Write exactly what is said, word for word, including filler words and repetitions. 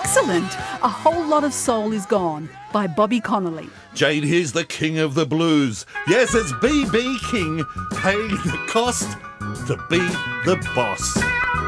Excellent. A Whole Lot of Soul Is Gone by Bobby Connolly. Jane, here's the king of the blues. Yes, it's B B King paying the cost to be the boss.